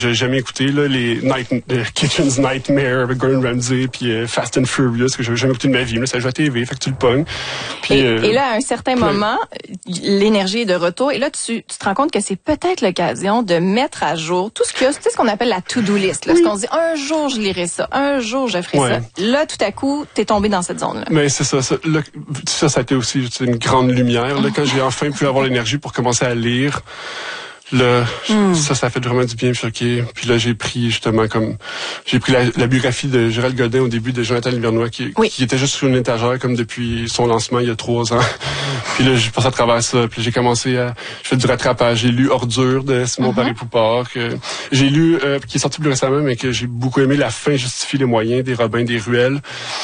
J'ai jamais écouté là, les Kitchen's Nightmare avec Gordon Ramsay puis Fast and Furious que j'avais jamais écouté de ma vie. Là, ça joue à TV, fait que tu le pognes. Puis, et là, à un certain moment, l'énergie est de retour. Et là, tu te rends compte que c'est peut-être l'occasion de mettre à jour tout ce qu'il y a, tu sais, ce qu'on appelle la to-do list. Là, ce qu'on se dit, un jour, je lirai ça. Un jour, je ferai ça. Là, tout à coup, t'es tombé dans cette zone-là. Mais c'est ça. Ça a été aussi une grande lumière. Là, quand j'ai enfin pu avoir l'énergie pour commencer à lire. Là, ça fait vraiment du bien me choquer. Puis là, j'ai pris la biographie de Gérald Godin au début de Jonathan Livernois qui était juste sur une étagère comme depuis son lancement il y a 3 ans. Puis là, j'ai passé à travers ça. Puis j'ai commencé je fais du rattrapage. J'ai lu Ordure de Simon Paris-Poupard. J'ai lu, qui est sorti plus récemment, mais que j'ai beaucoup aimé, La fin justifie les moyens des Robin des Ruelles.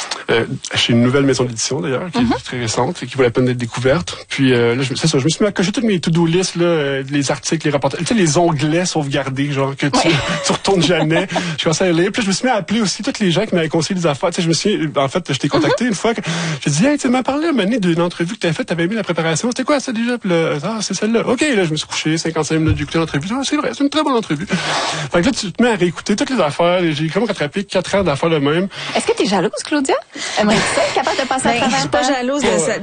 Chez une nouvelle maison d'édition d'ailleurs, qui est très récente et qui vaut la peine d'être découverte. Puis là, je me suis mis à cocher toutes mes to-do list, là, les articles, les rapports, tu sais, les onglets sauvegardés, genre que tu retournes jamais. Je commençais à lire. Puis là, je me suis mis à appeler aussi toutes les gens qui m'avaient conseillé des affaires. Tu sais, je t'ai contacté une fois. J'ai dit, hey, tu m'as parlé à un moment donné d'une entrevue que t'avais faite, t'avais aimé la préparation. C'était quoi ça déjà? Puis là, c'est celle-là. OK, là, je me suis couché 55 minutes d'écouter l'entrevue. C'est vrai, c'est une très bonne entrevue. Fait que là, tu te mets à réécouter toutes les affaires. J'ai comme rattrapé 4 ans d'affaires le même. Est-ce que t'es jalouse, Claudia? Aimerais-tu ça être capable de passer à travers? Je suis pas jalouse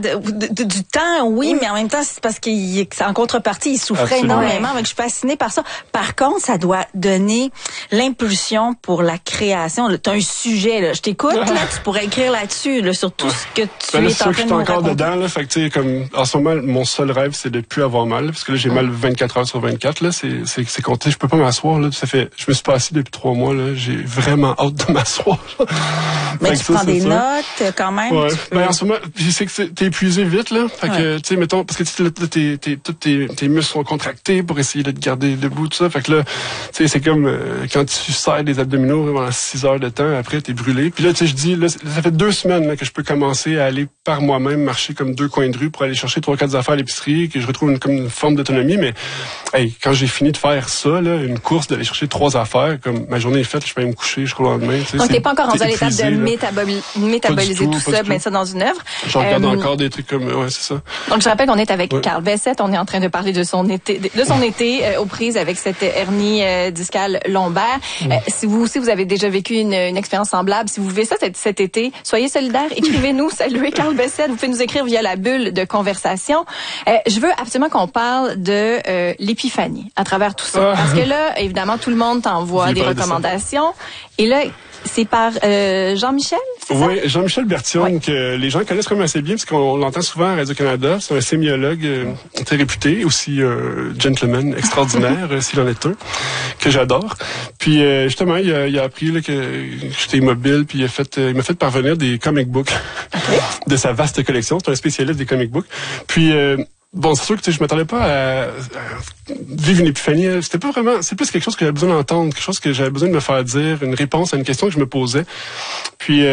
du temps, oui, mais en même temps, c'est parce qu'en contrepartie, il souffrait énormément. Je suis fascinée par ça. Par contre, ça doit donner l'impulsion pour la création. Tu as un sujet, là. Je t'écoute, là, tu pourrais écrire là-dessus, là, sur tout ce que tu es en train de nous raconter. Je suis encore dedans, là. Fait que, tu sais, comme, en ce moment, mon seul rêve, c'est de plus avoir mal. Parce que là, j'ai mal 24 heures sur 24, là. C'est compté. Je peux pas m'asseoir, là. Je me suis pas assis depuis 3 mois, là. J'ai vraiment hâte de m'asseoir. Mais tu prends des notes, quand même. Ouais. En ce moment, je sais que t'es épuisé vite, là. Fait que, tu sais, mettons, parce que tous tes muscles sont contractés pour essayer de te garder debout, tout ça. Fait que là, tu sais, c'est comme quand tu serres des abdominaux pendant 6 heures de temps, après, t'es brûlé. Puis là, tu sais, je dis, là, ça fait 2 semaines là, que je peux commencer à aller par moi-même marcher comme 2 coins de rue pour aller chercher 3-4 affaires à l'épicerie, que je retrouve comme une forme d'autonomie. Mais, hey, quand j'ai fini de faire ça, là, une course d'aller chercher 3 affaires, comme ma journée est faite, je peux aller me coucher jusqu'au lendemain. Donc, t'es pas encore rendu à l'étape de métaboliser tout ça, mettre ça dans une œuvre. Je regarde encore des trucs comme, ouais, c'est ça. Donc, je rappelle qu'on est avec Carl Bessette. On est en train de parler de son été aux prises avec cette hernie discale lombaire. Si vous aussi, vous avez déjà vécu une expérience semblable, si vous vivez ça cet été, soyez solidaires. Écrivez-nous, saluez Carl Bessette. Vous pouvez nous écrire via la bulle de conversation. Je veux absolument qu'on parle de l'épiphanie à travers tout ça. Parce que là, évidemment, tout le monde t'envoie des recommandations. Et là, c'est par Jean-Michel, c'est ça? Oui, Jean-Michel Berthiaume, que les gens connaissent quand même assez bien, parce qu'on l'entend souvent à Radio-Canada. C'est un sémiologue très réputé, aussi gentleman extraordinaire, s'il en est un, que j'adore. Puis justement, il a appris là, que j'étais immobile, puis il m'a fait parvenir des comic books de sa vaste collection. C'est un spécialiste des comic books. Puis... bon, c'est sûr que je m'attendais pas à vivre une épiphanie. C'est plus quelque chose que j'avais besoin d'entendre, quelque chose que j'avais besoin de me faire dire, une réponse à une question que je me posais. Puis,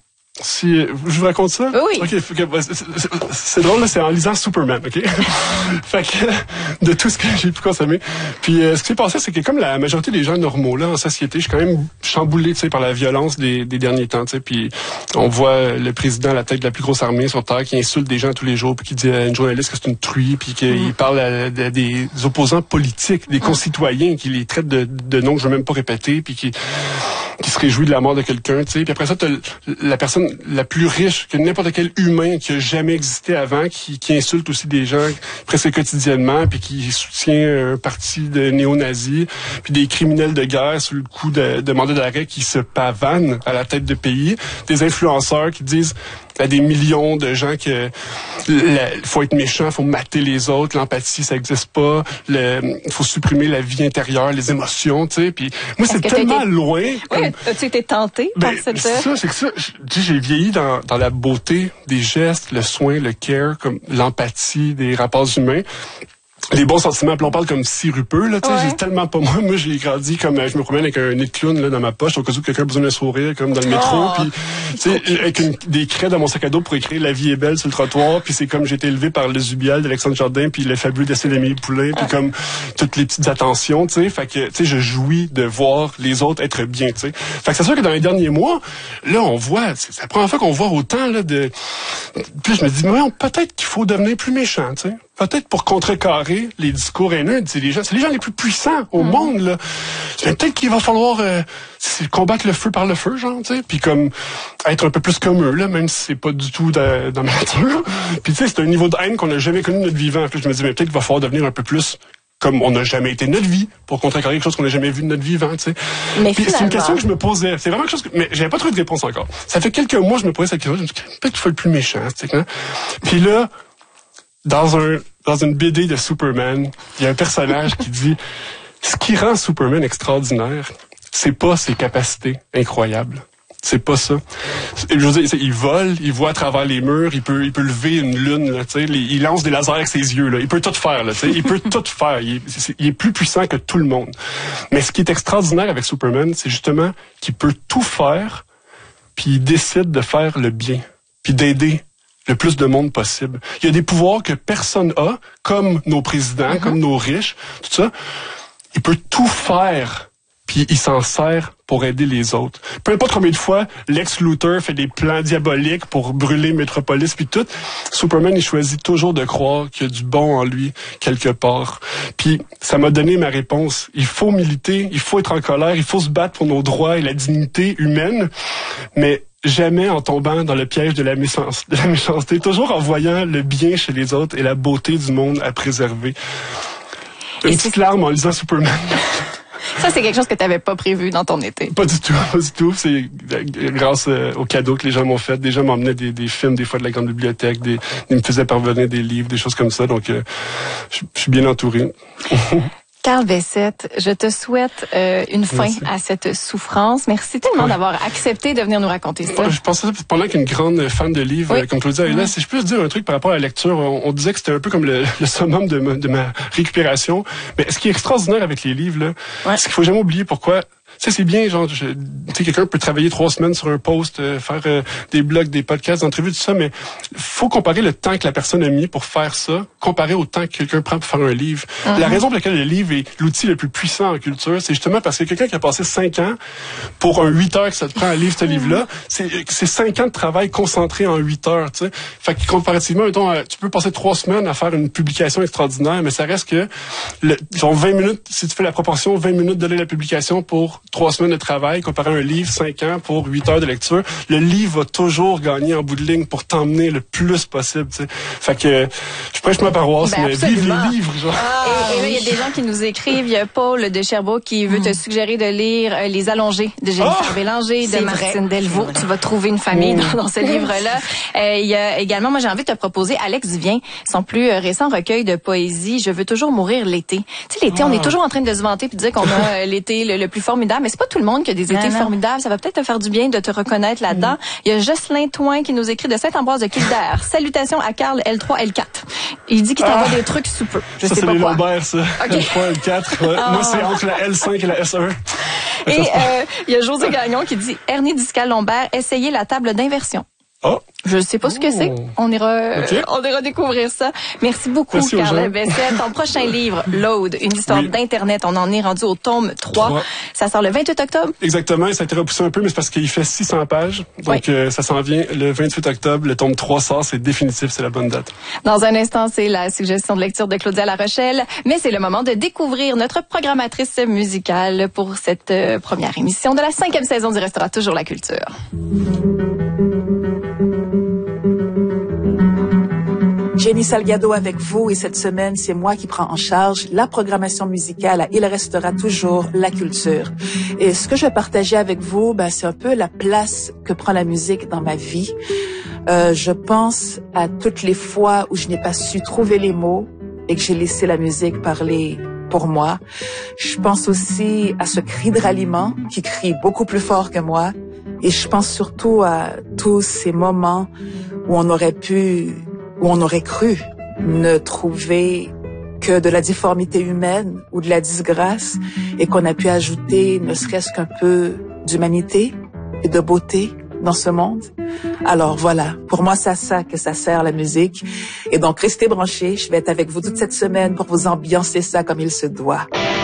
si je vous raconte ça? Oui. OK, c'est drôle, là, c'est en lisant Superman, OK? Fait que, de tout ce que j'ai pu consommer. Puis, ce qui s'est passé, c'est que comme la majorité des gens normaux, là, en société, je suis quand même chamboulé, tu sais, par la violence des derniers temps, tu sais. Puis, on voit le président à la tête de la plus grosse armée sur Terre qui insulte des gens tous les jours, puis qui dit à une journaliste que c'est une truie, puis qu'il parle à des opposants politiques, des concitoyens, qui les traitent de noms que je veux même pas répéter, puis qui se réjouit de la mort de quelqu'un, tu sais. Puis après ça, t'as la personne la plus riche que n'importe quel humain qui a jamais existé avant, qui insulte aussi des gens presque quotidiennement, puis qui soutient un parti de néo-nazis, puis des criminels de guerre sous le coup de mandat d'arrêt qui se pavanent à la tête de pays, des influenceurs qui disent à des millions de gens que faut être méchant, faut mater les autres, l'empathie ça existe pas, faut supprimer la vie intérieure, les émotions, tu sais. Puis moi c'est tellement loin. Oui, as-tu été tenté par cette c'est que ça. J'ai vieilli dans la beauté des gestes, le soin, le care, comme l'empathie des rapports humains. Les bons sentiments, puis on parle comme sirupeux, là, tu sais, j'ai tellement pas moi j'ai grandi comme, je me promène avec un nez de clown, là, dans ma poche, au cas où quelqu'un a besoin d'un sourire, comme dans le métro, puis, tu sais, avec des craies dans mon sac à dos pour écrire La vie est belle sur le trottoir, puis c'est comme j'ai été élevé par le Zubial d'Alexandre Jardin, puis le fabuleux dessin d'Amélie Poulain, puis comme toutes les petites attentions, tu sais, fait que, tu sais, je jouis de voir les autres être bien, tu sais. Fait que c'est sûr que dans les derniers mois, là, on voit, c'est la première fois qu'on voit autant, là, puis je me dis, mais peut-être qu'il faut devenir plus méchant, tu sais. peut-être pour contrecarrer les discours haineux. C'est les gens les plus puissants au monde, là. Peut-être qu'il va falloir combattre le feu par le feu, genre, tu sais, puis comme être un peu plus comme eux, là, même si c'est pas du tout dans ma nature. Puis tu sais, c'est un niveau de haine qu'on n'a jamais connu de notre vivant. Puis je me dis, mais peut-être qu'il va falloir devenir un peu plus comme on n'a jamais été de notre vie, pour contrecarrer quelque chose qu'on n'a jamais vu de notre vivant, tu sais. Mais puis c'est une question que je me posais. C'est vraiment quelque chose mais j'avais pas trouvé de réponse encore. Ça fait quelques mois que je me posais cette question. Je me dis, peut-être qu'il faut être plus méchant, tu sais. Puis là, dans une BD de Superman, il y a un personnage qui dit, ce qui rend Superman extraordinaire, c'est pas ses capacités incroyables. C'est pas ça. Je veux dire, il vole, il voit à travers les murs, il peut lever une lune, là, tu sais, il lance des lasers avec ses yeux, là. Il peut tout faire, là, tu sais, il peut tout faire. Il est plus puissant que tout le monde. Mais ce qui est extraordinaire avec Superman, c'est justement qu'il peut tout faire, puis il décide de faire le bien, puis d'aider le plus de monde possible. Il y a des pouvoirs que personne a, comme nos présidents, comme nos riches, tout ça. Il peut tout faire. Puis il s'en sert pour aider les autres. Peu importe combien de fois Lex Luthor fait des plans diaboliques pour brûler Metropolis puis tout, Superman, il choisit toujours de croire qu'il y a du bon en lui quelque part. Puis ça m'a donné ma réponse. Il faut militer, il faut être en colère, il faut se battre pour nos droits et la dignité humaine, mais jamais en tombant dans le piège de la méchanceté, toujours en voyant le bien chez les autres et la beauté du monde à préserver. Une petite larme en lisant Superman. Ça, c'est quelque chose que tu n'avais pas prévu dans ton été. Pas du tout. C'est grâce aux cadeaux que les gens m'ont fait. Des gens m'emmenaient des films, des fois de la grande bibliothèque, ils me faisaient parvenir des livres, des choses comme ça. Donc, je suis bien entouré. Carl Bessette, je te souhaite une fin à cette souffrance. Merci tellement d'avoir accepté de venir nous raconter ça. Je pensais pendant qu'une grande fan de livres, comme tu le disais, là, si je peux te dire un truc par rapport à la lecture, on disait que c'était un peu comme le summum de ma récupération. Mais ce qui est extraordinaire avec les livres, là, c'est qu'il faut jamais oublier pourquoi. Tu sais, c'est bien, genre, tu sais, quelqu'un peut travailler 3 semaines sur un post, faire des blogs, des podcasts, des entrevues, tout ça, mais faut comparer le temps que la personne a mis pour faire ça, comparer au temps que quelqu'un prend pour faire un livre. La raison pour laquelle le livre est l'outil le plus puissant en culture, c'est justement parce que quelqu'un qui a passé 5 ans pour un 8 heures que ça te prend à lire ce livre-là, c'est 5 ans de travail concentré en 8 heures, tu sais. Fait que comparativement, mettons, tu peux passer 3 semaines à faire une publication extraordinaire, mais ça reste que, genre 20 minutes, si tu fais la proportion, 20 minutes de lire la publication pour 3 semaines de travail, comparé à un livre, 5 ans pour 8 heures de lecture, le livre va toujours gagner en bout de ligne pour t'emmener le plus possible, tu sais. Fait que, je prêche ma paroisse, mais vive les livres, genre. Et là, il y a des gens qui nous écrivent. Il y a Paul de Sherbrooke qui veut te suggérer de lire Les Allongés de Jennifer Bélanger, de Martine Delvaux. Tu vas trouver une famille dans ce livre-là. Il y a également, moi, j'ai envie de te proposer Alex Duvien, son plus récent recueil de poésie, Je veux toujours mourir l'été. Tu sais, l'été, on est toujours en train de se vanter puis de dire qu'on a l'été le plus formidable, mais c'est pas tout le monde qui a des étés formidables. Ça va peut-être te faire du bien de te reconnaître là-dedans. Il y a Jocelyn Toin qui nous écrit de Saint-Ambroise de Kildare. Salutations à Carl L3, L4. Il dit qu'il t'envoie des trucs sous peu. Je sais c'est pas les quoi. Lombaires, ça. L3, L4. Moi, c'est entre la L5 et la S1. Et il y a José Gagnon qui dit hernie discale lombaire, essayez la table d'inversion. Je ne sais pas ce que c'est. On ira découvrir ça. Merci beaucoup, Carl Bessette. Ton prochain livre, Load, une histoire d'Internet. On en est rendu au tome 3. Ça sort le 28 octobre. Exactement. Ça a été repoussé un peu, mais c'est parce qu'il fait 600 pages. Donc, ça s'en vient le 28 octobre. Le tome 3 sort. C'est définitif. C'est la bonne date. Dans un instant, c'est la suggestion de lecture de Claudia La Rochelle. Mais c'est le moment de découvrir notre programmatrice musicale pour cette première émission de la 5e saison du Restaurant Toujours la Culture. Jenny Salgado avec vous et cette semaine, c'est moi qui prends en charge la programmation musicale à Il Restera Toujours la Culture. Et ce que je vais partager avec vous, c'est un peu la place que prend la musique dans ma vie. Je pense à toutes les fois où je n'ai pas su trouver les mots et que j'ai laissé la musique parler pour moi. Je pense aussi à ce cri de ralliement qui crie beaucoup plus fort que moi. Et je pense surtout à tous ces moments où on aurait cru ne trouver que de la difformité humaine ou de la disgrâce et qu'on a pu ajouter ne serait-ce qu'un peu d'humanité et de beauté dans ce monde. Alors voilà, pour moi, c'est à ça que ça sert la musique. Et donc, restez branchés. Je vais être avec vous toute cette semaine pour vous ambiancer ça comme il se doit.